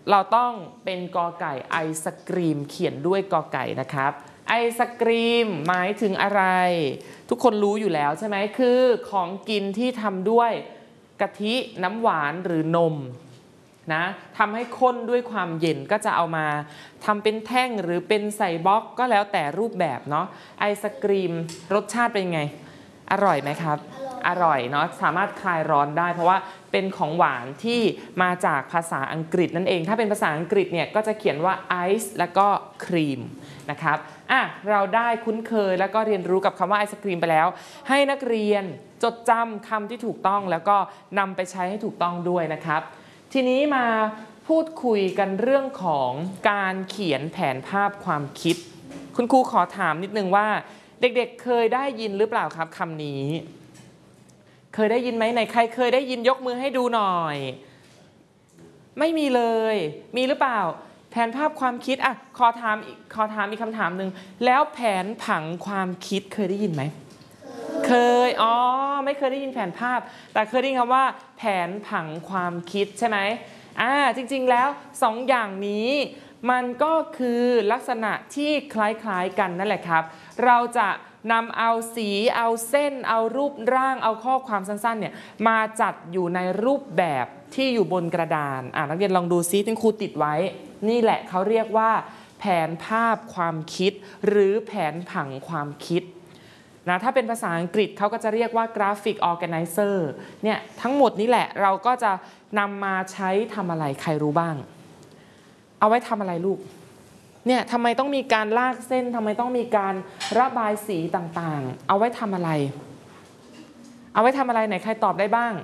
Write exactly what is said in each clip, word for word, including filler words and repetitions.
เราต้องเป็นกอไก่ไอศกรีมเขียนด้วยกอไก่นะครับไอศกรีมหมายถึงอะไรทุกคนรู้อยู่แล้วใช่ไหมคือของกินที่ทำด้วยกะทิน้ำหวานหรือนมนะทำให้ข้นด้วยความเย็นก็จะเอามาทำเป็นแท่งหรือเป็นใส่บล็อกก็แล้วแต่รูปแบบเนาะไอศกรีมรสชาติเป็นไงอร่อยไหมครับอร่อยเนาะสามารถคลายร้อนได้เพราะว่าเป็นของหวานที่มาจากภาษาอังกฤษนั่นเองถ้าเป็นภาษาอังกฤษเนี่ยก็จะเขียนว่าไอซ์แล้วก็ครีมนะครับอ่ะเราได้คุ้นเคยแล้วก็เรียนรู้กับคำว่าไอศกรีมไปแล้วให้นักเรียนจดจำคำที่ถูกต้องแล้วก็นำไปใช้ให้ถูกต้องด้วยนะครับทีนี้มาพูดคุยกันเรื่องของการเขียนแผนภาพความคิดคุณครูขอถามนิดนึงว่าเด็กๆ เเคยได้ยินหรือเปล่าครับคำนี้เคยได้ยินไหมไหนใครเคยได้ยินยกมือให้ดูหน่อยไม่มีเลยมีหรือเปล่าแผนภาพความคิดอ่ะขอถามอีกขอถามอีกคำถามหนึ่งแล้วแผนผังความคิดเคยได้ยินไหมเคยอ๋อไม่เคยได้ยินแผนภาพแต่เคยได้ยินคำว่าแผนผังความคิดใช่ไหมอ่าจริงๆแล้วสองอย่างนี้มันก็คือลักษณะที่คล้ายๆกันนั่นแหละครับเราจะนำเอาสีเอาเส้นเอารูปร่างเอาข้อความสั้นๆเนี่ยมาจัดอยู่ในรูปแบบที่อยู่บนกระดานอ่านักเรียนลองดูซิที่ครูติดไว้นี่แหละเขาเรียกว่าแผนภาพความคิดหรือแผนผังความคิดนะถ้าเป็นภาษาอังกฤษเขาก็จะเรียกว่ากราฟิกออร์แกไนเซอร์เนี่ยทั้งหมดนี้แหละเราก็จะนำมาใช้ทำอะไรใครรู้บ้างเอาไว้ทำอะไรลูกเนี่ยทำไมต้องมีการลากเส้นทำไมต้องมีการระบายสีต่างๆเอาไว้ทำอะไรเอาไว้ทำอะไรไหนใครตอบได้บ้าง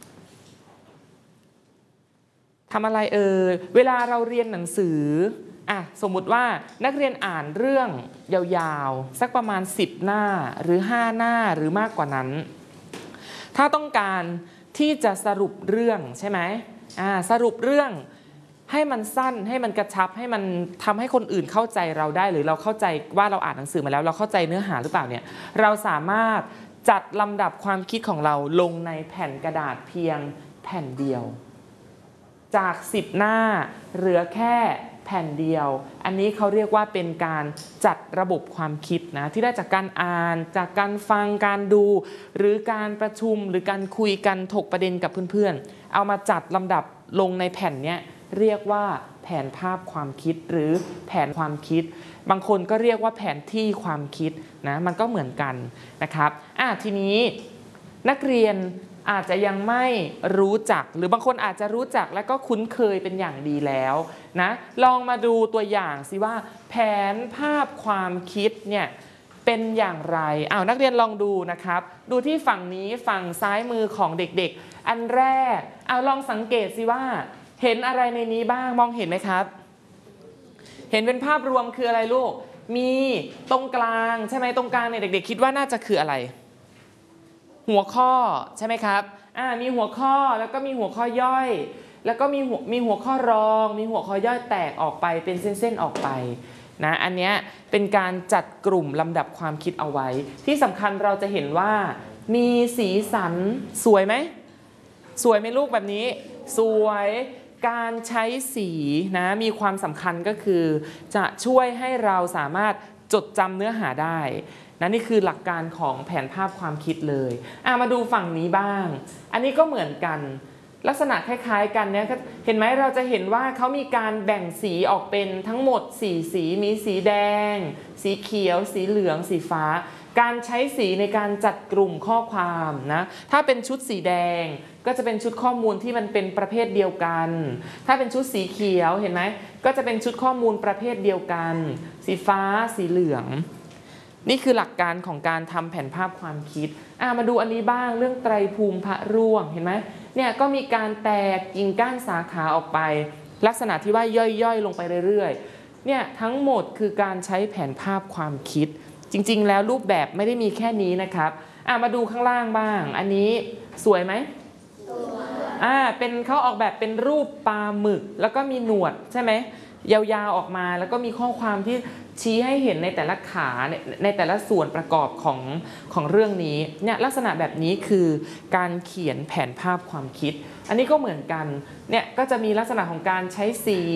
ทำอะไรเออเวลาเราเรียนหนังสืออ่ะสมมุติว่านักเรียนอ่านเรื่องยาวๆสักประมาณสิบหน้าหรือห้าหน้าหรือมากกว่านั้นถ้าต้องการที่จะสรุปเรื่องใช่ไหมอ่าสรุปเรื่องให้มันสั้นให้มันกระชับให้มันทำให้คนอื่นเข้าใจเราได้หรือเราเข้าใจว่าเราอ่านหนังสือมาแล้วเราเข้าใจเนื้อหาหรือเปล่าเนี่ยเราสามารถจัดลำดับความคิดของเราลงในแผ่นกระดาษเพียงแผ่นเดียวจากสิบหน้าเหลือแค่แผ่นเดียวอันนี้เขาเรียกว่าเป็นการจัดระบบความคิดนะที่ได้จากการอ่านจากการฟังการดูหรือการประชุมหรือการคุยกันถกประเด็นกับเพื่อนๆเอามาจัดลำดับลงในแผ่นเนี้ยเรียกว่าแผนภาพความคิดหรือแผนความคิดบางคนก็เรียกว่าแผนที่ความคิดนะมันก็เหมือนกันนะครับอ่ะทีนี้นักเรียนอาจจะยังไม่รู้จักหรือบางคนอาจจะรู้จักและก็คุ้นเคยเป็นอย่างดีแล้วนะลองมาดูตัวอย่างสิว่าแผนภาพความคิดเนี่ยเป็นอย่างไรอ้าวนักเรียนลองดูนะครับดูที่ฝั่งนี้ฝั่งซ้ายมือของเด็กๆอันแรกเอาลองสังเกตสิว่าเห็นอะไรในนี้บ้างมองเห็นไหมครับเห็นเป็นภาพรวมคืออะไรลูกมีตรงกลางใช่ไหมตรงกลางเนี่ยเด็กๆคิดว่าน่าจะคืออะไรหัวข้อใช่ไหมครับอ่ามีหัวข้อแล้วก็มีหัวข้อย่อยแล้วก็มีหัวมีหัวข้อรองมีหัวข้อย่อยแตกออกไปเป็นเส้นๆออกไปนะอันนี้เป็นการจัดกลุ่มลำดับความคิดเอาไว้ที่สำคัญเราจะเห็นว่ามีสีสันสวยไหมสวยไหมลูกแบบนี้สวยการใช้สีนะมีความสำคัญก็คือจะช่วยให้เราสามารถจดจำเนื้อหาได้นะนี่คือหลักการของแผนภาพความคิดเลยอ่ะมาดูฝั่งนี้บ้างอันนี้ก็เหมือนกันลักษณะคล้ายๆกันเนี่ยเห็นไหมเราจะเห็นว่าเขามีการแบ่งสีออกเป็นทั้งหมดสี่สีมีสีแดงสีเขียวสีเหลืองสีฟ้าการใช้สีในการจัดกลุ่มข้อความนะถ้าเป็นชุดสีแดงก็จะเป็นชุดข้อมูลที่มันเป็นประเภทเดียวกันถ้าเป็นชุดสีเขียวเห็นไหมก็จะเป็นชุดข้อมูลประเภทเดียวกันสีฟ้าสีเหลืองนี่คือหลักการของการทำแผนภาพความคิดอ่ะมาดูอันนี้บ้างเรื่องไตรภูมิพระร่วงเห็นไหมเนี่ยก็มีการแตกกิ่งก้านสาขาออกไปลักษณะที่ว่าย่อยๆลงไปเรื่อยๆเนี่ยทั้งหมดคือการใช้แผนภาพความคิดจริงๆแล้วรูปแบบไม่ได้มีแค่นี้นะครับอ่ะมาดูข้างล่างบ้างอันนี้สวยไหมสวยอ่าเป็นเขาออกแบบเป็นรูปปลาหมึกแล้วก็มีหนวดใช่ไหมยาวๆออกมาแล้วก็มีข้อความที่ชี้ให้เห็นในแต่ละขาในแต่ละส่วนประกอบของของเรื่องนี้เนี่ยลักษณะแบบนี้คือการเขียนแผนภาพความคิดอันนี้ก็เหมือนกันเนี่ยก็จะมีลักษณะของการใช้สี